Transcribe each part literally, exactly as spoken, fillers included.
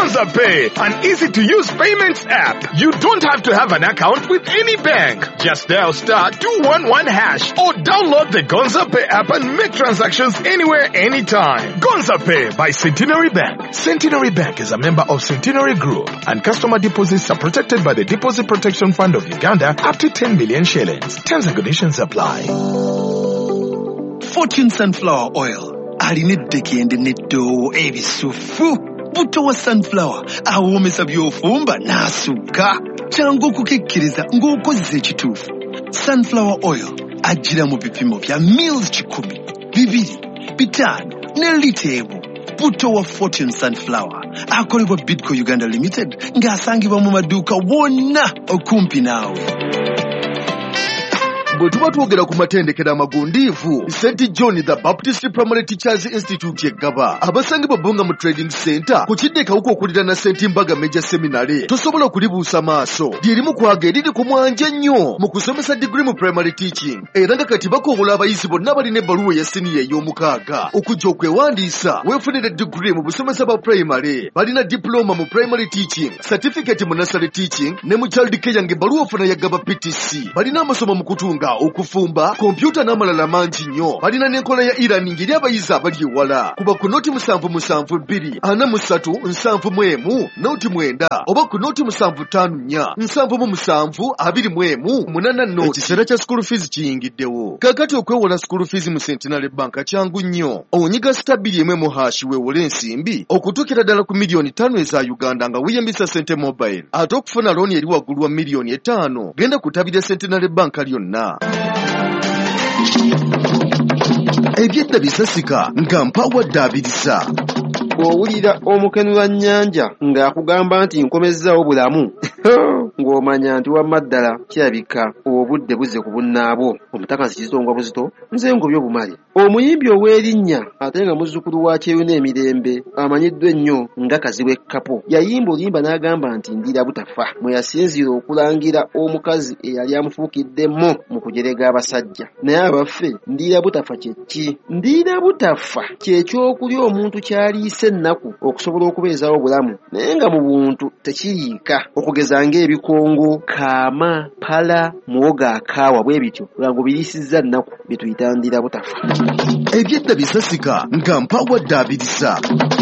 Gonza Pay, an easy-to-use payments app. You don't have to have an account with any bank. Just dial star two one one hash or download the Gonza Pay app and make transactions anywhere, anytime. Gonza Pay by Centenary Bank. Centenary Bank is a member of Centenary Group, and customer deposits are protected by the Deposit Protection Fund of Uganda up to ten million shillings. Terms and conditions apply. Fortune Sunflower Oil. Alinedeke and Nedo Ebisufu. Buto wa sunflower. Awomesa byofumba nasuka. Changu kukikiriza ng'okozesa ekituufu. Sunflower oil ajira mu bipimo bya mils kikumi, bibiri, bitano, ne litebo. Buto wa Fortune Sunflower akolebwa Bidco Uganda Limited ng'asangibwa mu maduuka wonna okumpi naawe. Bwe tuba twogera ku matendekero amagundiivu, Saint John the Baptist Primary Teachers Institute yeggaba abasangibwa Bunga mu Trading Center ku kiddekawuko okulira na Saint Mbaga Major Seminary tosobola okulibuusa maaso lyerimu kwaga eriri ku mwanja ennyo mu kusomesa degree mu primary teaching era nga kati bakobola abayizi bonna balina ebbaluwa ya siniya ey'omukaaga okujja okwewandiisa weefunire degree mu busomesa bwa primary. Balina diploma mu primary teaching, certificate mu nursery teaching ne mu child care ng'ebbaluwa ofuna yaggaba P T C. Balina amasomo mu kutunga okufumba, kompyuta n'amalala mangi nnyo. Balina n'enkola ya e-learning eri abayizi abali ewala. Kuba ku noti musanvu musanvu bbiri ana mu ssatu nsanvu mu emu noti mwenda oba ku noti musanvu ttaano nnya nsanvu mu musanvu abiri mu emu munaana noti. Ekiseera kya school fees kiyingiddewo. Kaakati okwewola school fees mu Centenary Bank kyangu nnyo. Onyiga stabili emwe mu hashi weewole ensimbi okutuukira ddala ku miliyoni ttaano eza Uganda nga weeyambisa Sente Mobile. Ate okufuna looni eri waggulu wa miliyoni etaano genda kutabira Centenary Bank lyonna. Ebyedda bisasika nga mpawadde abirisa. Bw'owulira omukenula nnyanja ng'akugamba nti nkomezzaawo bulamu ng'omanya nti wamma ddala kirabika obudde buzze ku bunnaabwo. Omutakazi Kizitongwa Buzito nze ngobye obumale. Omuyimbi ow'erinnya ate nga muzzukulu wa Kyeyuna Emirembe amanyiddwa ennyo nga Kazibu Kapo yayimba olimba n'agamba nti ndira butafa mwe yasinziira okulangira omukazi eyali amufuukiddemu mu kujerega abasajja. Naye abaffe ndira butafa kye ki? Ndira butafa kye ky'okulya omuntu kyaliise ennaku okusobola okubeezaawo obulamu naye nga mu buntu tekiriika okugeza ng'ebikongo, kaama, pala, muwogo akaawa bwe bityo nga biriisizza nnaku bye tuyita ndira butafa. Ebyedda bisasika nga mpawadde abirisa.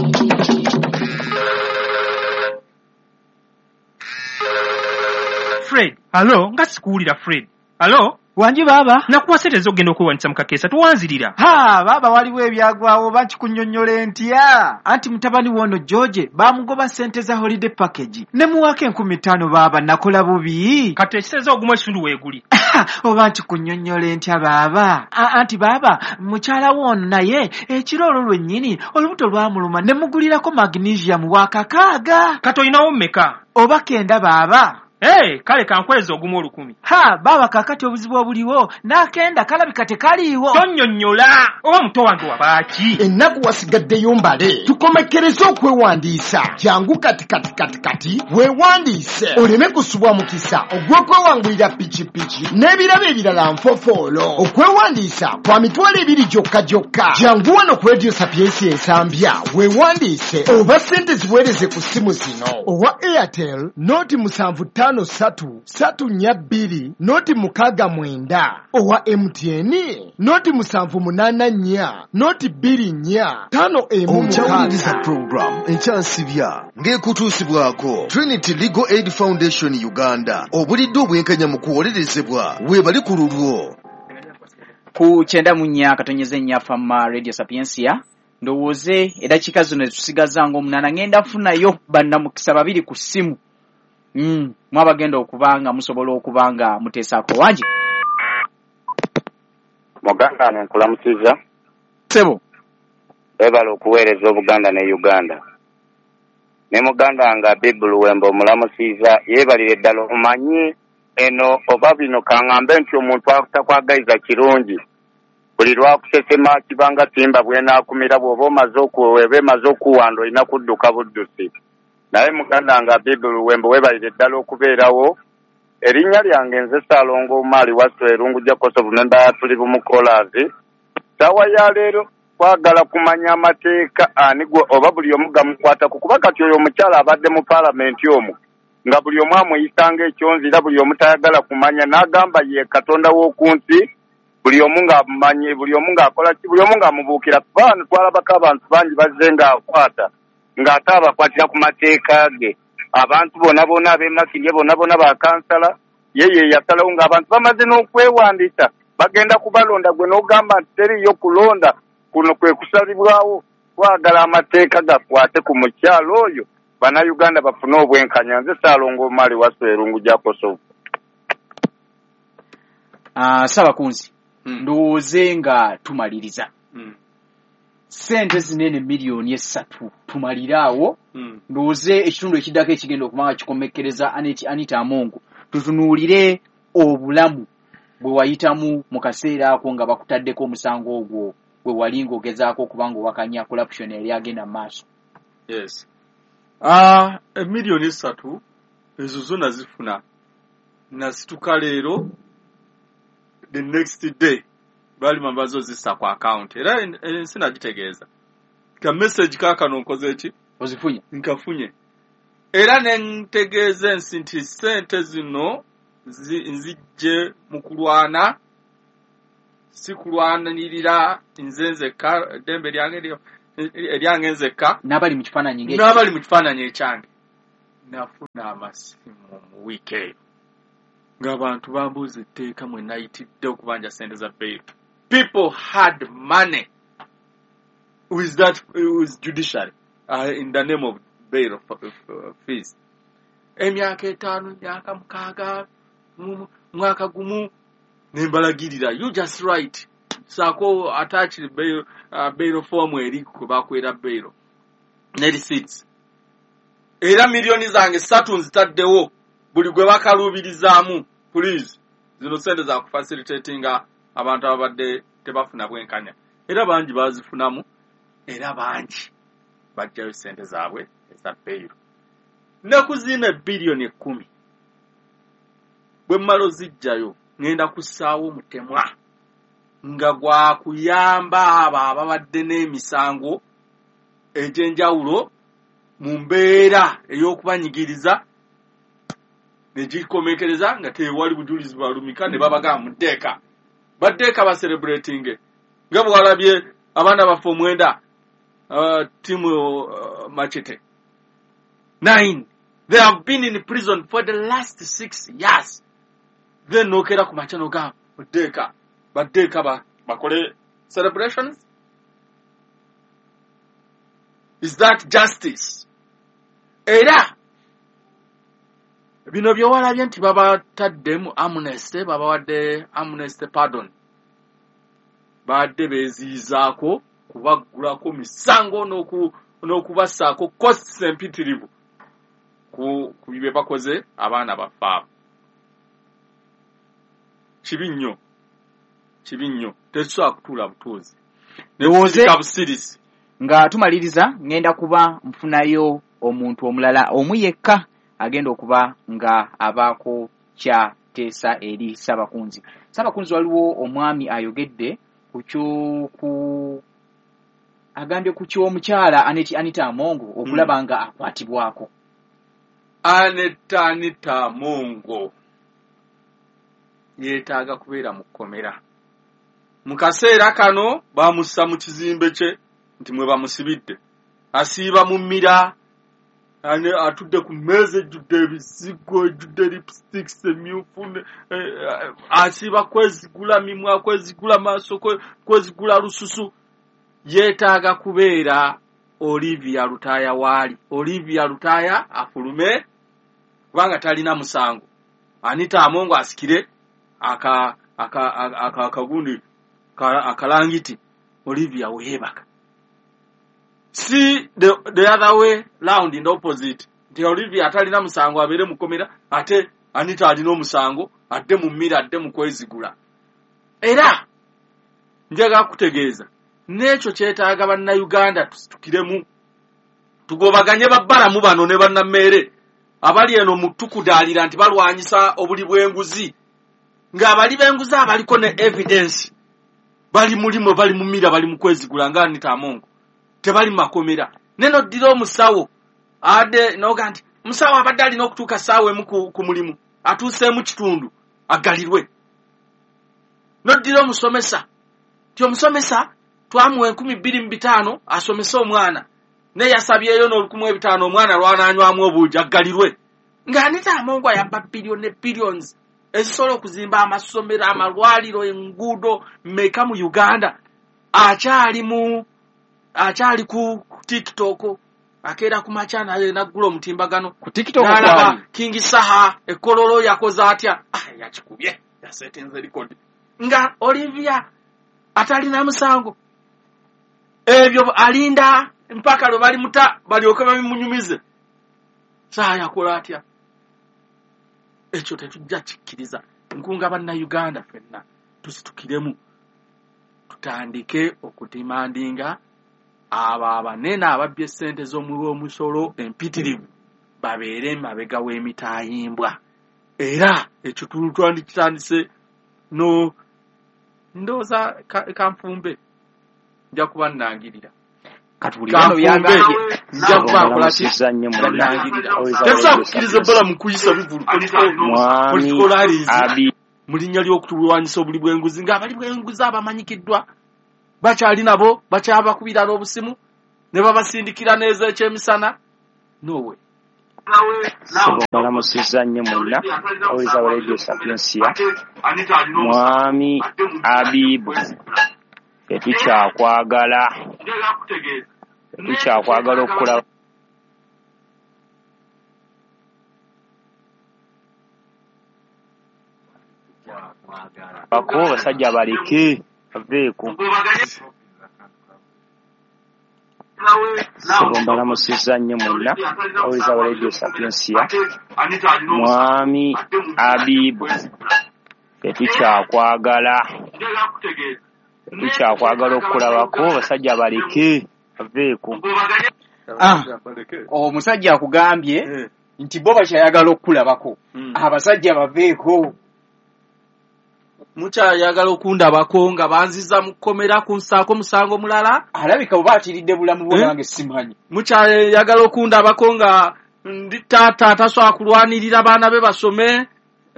Fred, alo, nga sikuwulira Fred. Alo? Wanji baba? Nakuwasetezo ogenda okwewanisa mu kakeesa tuwanzirira. Ha, baba waliwo ebyagwawo bakikunnyonnyola ntya. Anti mutabani wono George bamugoba ssente za holiday package. Ne muwaka enkumi ttaano baba nakola bubi. Kati ekiseeza ogumu ekitundu weeguli. Oba nkikunnyonnyola ntya baba. Anti baba mukyala wono naye ekiro olwo lwennyini olubuto lwamuluma ne mugulirako magnesium wa kakaaga. Kati olinawo mmeka? Oba kenda baba. Hey, kale kankweza ogumu olukumi. Ha, baba kakati obuzibu obuliwo nakenda kalabika tekaliiwo. Tonnyonnyola oba muto wange wabaaki. Ennaku wasigaddeyo mbale tukomekereze okwewandiisa. Jangu kati kati kati kati weewandiise oleme kusubwa mukisa ogw'okwewangulira pikipiki n'ebirabo ebirala nfofoolo. Okwewandiisa kwa mitwalo ebiri gyokka gyokka. Jangu wano ku Radio Sapiensi ensambya weewandiise oba ssente ziweereze ku ssimu zino. Owa Airtel noti musanvu ttaano ssatu ssatu nnya bbiri noti mukaaga mwenda. Owa M T N noti musanvu munaana nnya noti bbiri nnya ttaano emu Omukyawuliriza program ekyansibya ng'ekutuusibwako Trinity Legal Aid Foundation Uganda. Obulidde obwenkanya mu kuwolerezebwa weebali ku lulwo. Ku kyenda mu nnya katonyeze nnya fama Radio Sapiensia ndowooze eddakiika zino etusigaza ng'omunaana ngenda nfunayo bannamukisa babiri ku ssimu. Mm, mwabagenda okubanga musobola okubanga muteesaako wangi. Muganda nkulamusiza. Sebo. Ebala okuweereza Obuganda ne Uganda. Ne Muganda nga Bible Luwembo mulamusiza yeebalire ddala omanyi eno oba bino kaŋŋambe nti omuntu atakwagaliza kirungi. Buli lwakusesema kibanga simba bwenaakumira bw'oba omaze okuweeba emaze okuwanda olina kudduka buddusi. Naye Muganda nga Bible Luwembo weebalire ddala okubeerawo. Erinnya lyange nze Saalongo Maali Waswa Erungu Jacob Member tuli bumukolazi. Sawa ya leero twagala kumanya amateeka ani gwe oba buli omu gamukwatako kuba kati oyo omukyala abadde mu paalamenti omwo nga buli omu amuyisanga ekyonzira buli omu tayagala kumanya n'agamba ye katonda w'oku nsi buli omu ng'amumanyi buli omu ng'akola ki buli omu ng'amubuukira kuba wano twalabako abantu bangi bazze ng'akwata ng'ate abakwatira ku mateeka ge abantu bonna bonna ab'emakindye bonna bonna ba kansala ye ye yasalawo ng'abantu bamaze n'okwewandiisa bagenda kubalonda gwe n'ogamba nti teriyo kulonda kuno kwe kusalibwawo twagala amateeka gakwate ku mukyalo oyo bannayuganda bafune obwenkanya nze Saalongo Omali Waswerungu Jakoso. Uh, Ssabakunzi mm. ndowooze nga tumaliriza mm. sente zinene miliyoni essatu tumaliraawo mm. ndowooze ekitundu ekiddako ekigenda okumanga kikomekkereza Anita Amongo tutunuulire obulamu bwe wayitamu mu kaseera ako nga bakutaddeko omusango ogwo bwe wali ng'ogezaako okubanga owakanya corruption yali agenda mu maaso. Yes. Uh, emiliyoni essatu ezo zonna zifuna nasituka leero the next day bali mambazo zissa ku account era ensi nagitegeeza ka message kaakano nkoze ki ozifunye nkafunye era nentegeeza ensi nti sente zino nzijje mu kulwana si kulwanirira nze nzekka dembe lyange eryange nzekka n'abali mu kifaananyi ng'ekyo n'abali mu kifaananyi ekyange nafuna amasimu mu wiiki eyo ng'abantu bambuuza etteeka mwe nayitidde okubanja sente za bail. People had money with that with judiciary uh, in the name of bail of, of, of fees. Emyaka etaano myaka mukaaga mwaka gumu nembalagirira you just write saako attach bail uh, bail form eri kwe bakwera bail ne receipts era miliyoni zange ssatu nzitaddewo buli gwe bakaluubirizaamu please zino sente za kufacilitatinga abantu abadde tebafuna bwenkanya era bangi bazifunamu era bangi bajjayo sente zaabwe eza bail ne kuzina biliyoni ekkumi bwe mmalo zijjayo ngenda kussaawo mutemwa nga gwa kuyamba abo ababadde n'emisango egy'enjawulo mu mbeera ey'okubanyigiriza negikomekereza nga tewali bujulizi balumika ne babagamba muteeka baddeeka ba celebrating nga bwalabye abaana baffe omwenda uh, timu uh, Machete nine they have been in prison for the last six years then nokera ku machano ga baddeeka baddeeka ba bakole celebrations. Is that justice? Era bino byewalabye nti babataddemu amnesty babawadde amnesty pardon badde beziizaako kubaggulako misango n'oku n'okubassaako costs empitirivu ku ku bye bakoze abaana baffe kibi nnyo kibi nnyo tetusobola kutuula butuuzi newooze nga tumaliriza ngenda kuba nfunayo omuntu omulala omu yekka agenda okuba nga abaako kya teesa eri Ssabakunzi. Ssabakunzi waliwo omwami ayogedde ku kyoku agambye ku ky'omukyala Aneti Anita Amongo okulaba nga akwatibwako. Aneta Anita Amongo yeetaaga kubeera mu kkomera. Mu kaseera kano bamussa mu kizimbe kye nti mwe bamusibidde asiiba mu mmira ane atudde ku mmeeza ejjudde ebizigo ejjudde lipsticks emyufu eh, asiiba kwezigula mimwa kwezigula maaso kwezigula lususu yeetaaga kubeera Olivia Lutaaya waali Olivia Lutaaya afulume kubanga talina musango Anita Amongo asikire aka aka aka akagundi akalangiti Olivia weebaka. See the, the other way round in the opposite. The Olivia atalina musango abere mukomera ate Anita alina omusango adde mu mmira adde mu kwezigula. Era njaga kutegeeza n'ekyo kyetaaga bannayuganda tusitukiremu tugobaganye babbalamu bano ne bannammere abali eno mu tukudaalira nti balwanyisa obuli bw'enguzi ng'abali b'enguzi abaliko ne evidence bali mulimo bali mumira bali mukwezigula nga Anita Amongo tebali makomera neno dira omusawo ade noga nti musawo abadde alina okutuuka saawa emu ku mulimu atuuseemu kitundu agalirwe noddira omusomesa ti omusomesa twamuwa enkumi bbiri mu bitaano asomese omwana naye yasabyeyo n'olukumu ebitaano omwana lwananywamu obuugi aggalirwe nga Anita Amongo yabba billion ne billions ezisobola okuzimba amasomero amalwaliro enguudo meka mu Uganda akyali mu akyali ku TikTok akeera ku machana naggula omutimbagano ku TikTok kwali King Saha ekololo yakoze atya ah yakikubye yasetenze record nga Olivia atalina musango ebyo alinda mpaka lo bali muta bali okaba bimunyumize saa yakola atya ekyo tetujja kikkiriza nkunga banna Uganda fenna tusitukiremu tutandike okutimandinga aba abanene ababbye ssente z'omulwa omusolo empitirivu babeere mabega w'emitayimbwa era ekyo twandikitandise no ndooza kanfumbe nja kuba nnangirira katulibano byambye nja kuba kola nnangirira tesa kukkiriza bbala mu kuyisa bivulu politikolaris mu linnya ly'okutulwanyisa obuli bw'enguzi ng'abali bw'enguzi abamanyikiddwa bakyali nabo bakyabakubira n'obusimu ne babasindikira neza ekyemisana nowe balamusizza nnyo mwenna awuliza wa Radio Sapiensia mwami Abibu tetukyakwagala tetukyakwagala okukola bako basajja baleke aveeko balamusizza nnyo mwenna awuliza wa Radio Sapiensia mwami Abibu tetukyakwagala tetukyakwagala okukulabako basajja baleke aveeko ah omusajja akugambye nti bo bakyayagala okukulabako abasajja baveeko mukyayagala okundabako nga banziza mu kkomera ku nsaako musango mulala alabika oba atiridde bulamu bwange simanyi mukyayagala okundabako nga ndi taata tasobola kulwanirira baana be basome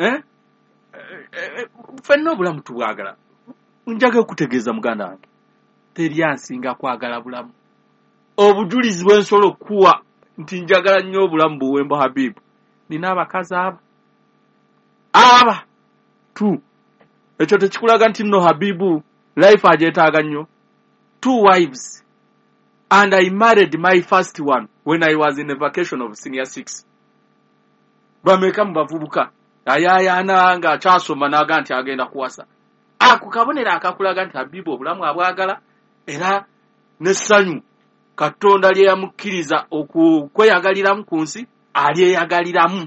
ffenna obulamu tubwagala njaga okutegeeza muganda wange teri ansinga kwagala bulamu obujulizi bwensobola okukuwa nti njagala nnyo obulamu buwembo Habibu nina abakazi aba aba tu ekyo tekikulaga nti nno Habibu life agyetaaga nnyo two wives and I married my first one when I was in a vacation of senior six bameka mu bavubuka ayayaana nga akyasoma naga nti agenda kuwasa ako kabonera akakulaga nti Habibu obulamu abwagala era n'essanyu Katonda lye yamukkiriza okweyagaliramu ku nsi alyeyagaliramu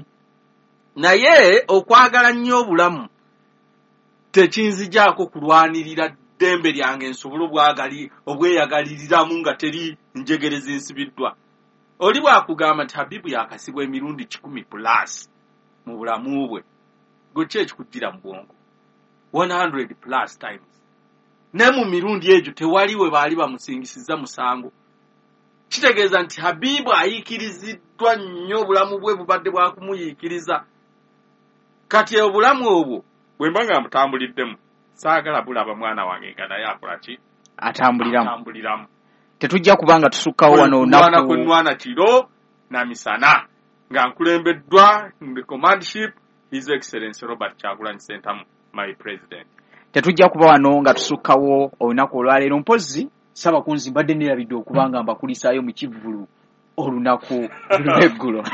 naye okwagala nnyo obulamu tekinzijaako kulwanirira ddembe lyange nsobole obwagali obweyagaliriramu nga teri njegere zinsibiddwa oli bwakugamba nti Habibu yakasibwa emirundi kikumi plus mu bulamu bwe gwe ki ekikuddira mu bwongo one hundred plus times ne mu mirundi egyo tewali we baali bamusingisiza musango kitegeeza nti Habibu ayiikiriziddwa nnyo obulamu bwe bubadde bwakumuyiikiriza kati obulamu obwo bwe mba nga mutambuliddemu saagala bulaba mwana wange nga naye akola ki atambuliramu atambuliramu tetujja kubanga tusukkawo wano nwana kwe nwana kiro na misana nga nkulembeddwa the commandship His Excellency Robert Kyagulanyi Ssentamu my president tetujja kuba wano nga tusukkawo olunaku olwaleero mpozi saba kunzi mbadde nerabidde okubanga mbakulisaayo mu kivvulu olunaku lw'eggulo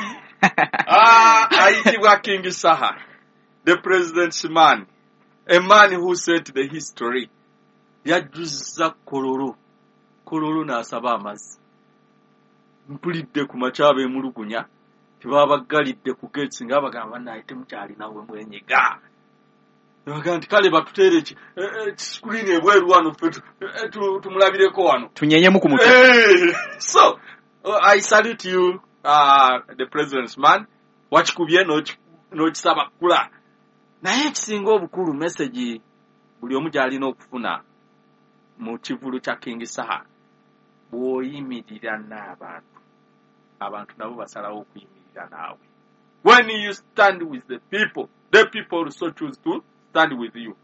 ah ayitibwa King Saha the president's man a man who set the history yajjuzza kololo kololo n'asaba amazzi mpulidde ku makyaba emulugunya tebabaggalidde ku gates nga bagamba naye temukyalinawe mwenyiga baga nti kale batuteere ki screen ebweru wano tumulabireko wano tunyenyemu ku mutwe so uh, I salute you uh, the president's man wakikubye n'okisaba kula naye ekisinga obukulu message buli omu gy'alina okufuna mu kivulu kya King Saha bw'oyimirira n'abantu abantu nabo basalawo okuyimirira naawe. When you stand with the people, the people also choose to stand with you.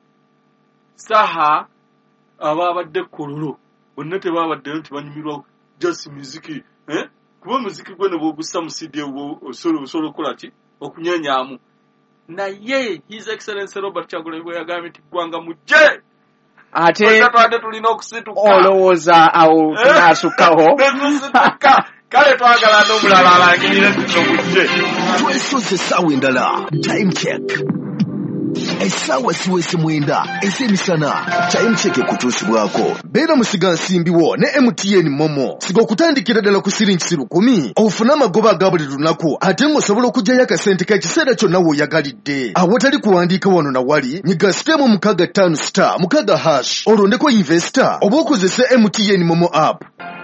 Saha ababadde kololo bonna tebabaddeyo nti banyumirwa just muziki eh? Kuba muziki gwe ne bwogussa mu C D osobola osobola okukola ki okunyeenyaamu. Naye His Excellency Robert Kyagulanyi bwe yagambye nti ggwanga mujje ate twate tulina okusituka olowooza awo tunaasukaho kale twagala n'omulala alangirire tuno mujje twesoze essaawa endala time check essaawa siwese mwenda ez'emisana time check ekutuusibwako beera musiga nsimbiwo ne M T N Momo siga okutandikira ddala ku siringi lukumi ofune amagoba aga buli lunaku ate ng'osobola okugyayo akasente k'ekiseera kyonna w'oyagalidde awatali kuwandiika wano na wali nyiga sitemu mukaaga ttaano star mukaaga hash olondeko investor oba okozesa M T N Momo app.